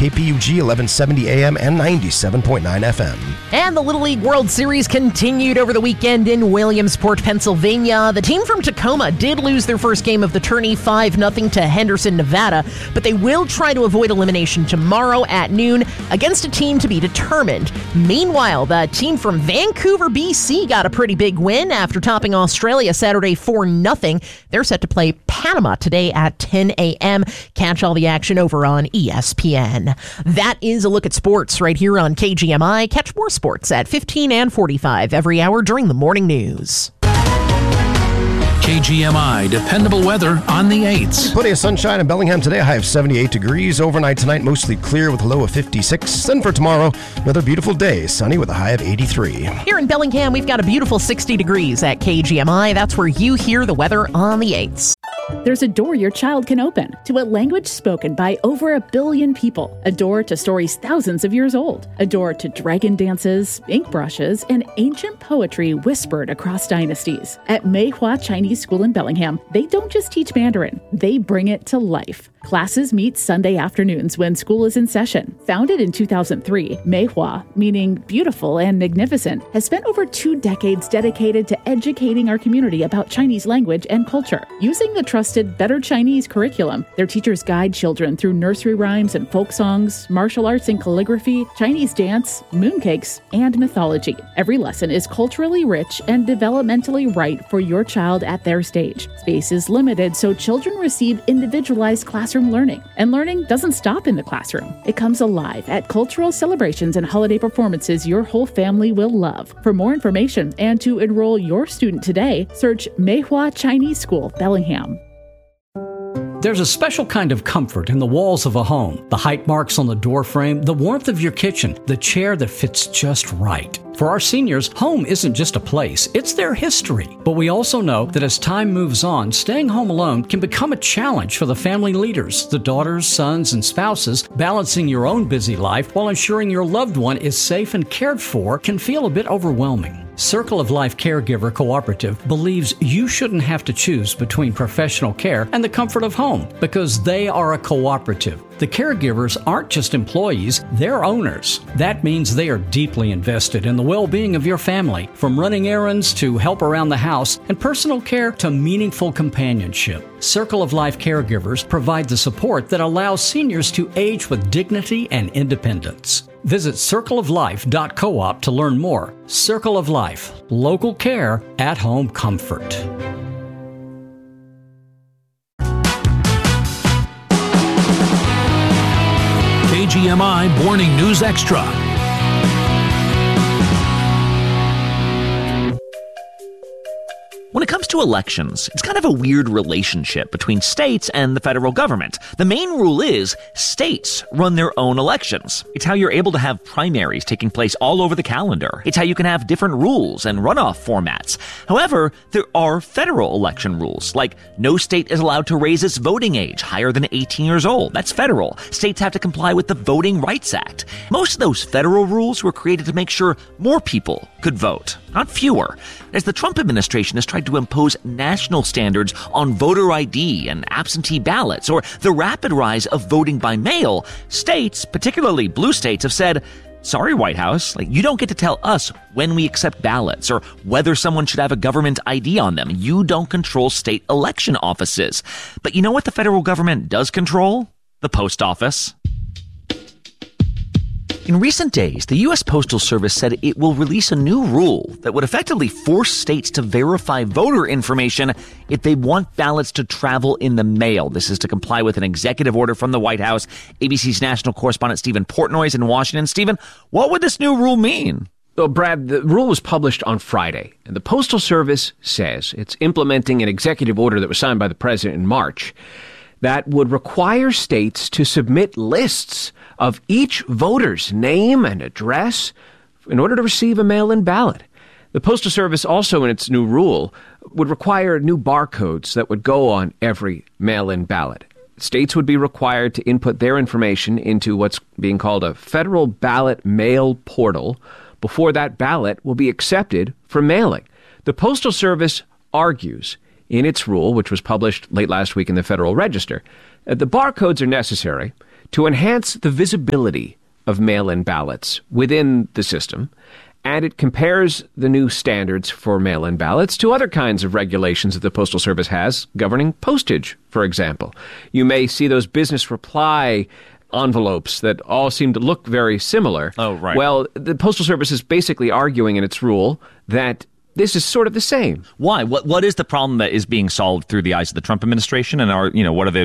KPUG 1170 AM and 97.9 FM. And the Little League World Series continued over the weekend in Williamsport, Pennsylvania. The team from Tacoma did lose their first game of the tourney 5-0 to Henderson, Nevada, but they will try to avoid elimination tomorrow at noon against a team to be determined. Meanwhile, the team from Vancouver, BC got a pretty big win after topping Australia Saturday 4-0. They're set to play Panama today at 10 a.m. Catch all the action over on ESPN. That is a look at sports right here on KGMI. Catch more sports at 15 and 45 every hour during the morning news. KGMI, dependable weather on the 8s. Plenty of sunshine in Bellingham today, a high of 78 degrees. Overnight tonight, mostly clear with a low of 56. Then for tomorrow, another beautiful day, sunny with a high of 83. Here in Bellingham, we've got a beautiful 60 degrees at KGMI. That's where you hear the weather on the 8s. There's a door your child can open to a language spoken by over 1 billion people. A door to stories thousands of years old. A door to dragon dances, ink brushes, and ancient poetry whispered across dynasties. At Meihua Chinese School in Bellingham, they don't just teach Mandarin, they bring it to life. Classes meet Sunday afternoons when school is in session. Founded in 2003, Meihua, meaning beautiful and magnificent, has spent over 2 decades dedicated to educating our community about Chinese language and culture. Using the trusted Better Chinese curriculum, their teachers guide children through nursery rhymes and folk songs, martial arts and calligraphy, Chinese dance, mooncakes, and mythology. Every lesson is culturally rich and developmentally right for your child at their stage. Space is limited, so children receive individualized classroom learning. And learning doesn't stop in the classroom. It comes alive at cultural celebrations and holiday performances your whole family will love. For more information and to enroll your student today, search Meihua Chinese School, Bellingham. There's a special kind of comfort in the walls of a home. The height marks on the door frame, the warmth of your kitchen, the chair that fits just right. For our seniors, home isn't just a place, it's their history. But we also know that as time moves on, staying home alone can become a challenge for the family leaders, the daughters, sons, and spouses. Balancing your own busy life while ensuring your loved one is safe and cared for can feel a bit overwhelming. Circle of Life Caregiver Cooperative believes you shouldn't have to choose between professional care and the comfort of home because they are a cooperative. The caregivers aren't just employees, they're owners. That means they are deeply invested in the well-being of your family, from running errands to help around the house and personal care to meaningful companionship. Circle of Life Caregivers provide the support that allows seniors to age with dignity and independence. Visit circleoflife.coop to learn more. Circle of Life, local care, at-home comfort. KGMI Morning News Extra. When it comes to elections, it's kind of a weird relationship between states and the federal government. The main rule is states run their own elections. It's how you're able to have primaries taking place all over the calendar. It's how you can have different rules and runoff formats. However, there are federal election rules, like no state is allowed to raise its voting age higher than 18 years old. That's federal. States have to comply with the Voting Rights Act. Most of those federal rules were created to make sure more people could vote, not fewer. As the Trump administration has tried to impose national standards on voter ID and absentee ballots, or the rapid rise of voting by mail, states, particularly blue states, have said, sorry, White House, you don't get to tell us when we accept ballots or whether someone should have a government ID on them. You don't control state election offices. But you know what the federal government does control? The post office. In recent days, the U.S. Postal Service said it will release a new rule that would effectively force states to verify voter information if they want ballots to travel in the mail. This is to comply with an executive order from the White House. ABC's national correspondent Stephen Portnoy is in Washington. Stephen, what would this new rule mean? Well, Brad, the rule was published on Friday, and the Postal Service says it's implementing an executive order that was signed by the president in March that would require states to submit lists of each voter's name and address in order to receive a mail-in ballot. The Postal Service also, in its new rule, would require new barcodes that would go on every mail-in ballot. States would be required to input their information into what's being called a federal ballot mail portal before that ballot will be accepted for mailing. The Postal Service argues in its rule, which was published late last week in the Federal Register, that the barcodes are necessary to enhance the visibility of mail-in ballots within the system, and it compares the new standards for mail-in ballots to other kinds of regulations that the Postal Service has governing postage, for example. You may see those business reply envelopes that all seem to look very similar. Oh, right. Well, the Postal Service is basically arguing in its rule that this is sort of the same. Why? What is the problem that is being solved through the eyes of the Trump administration? And what are the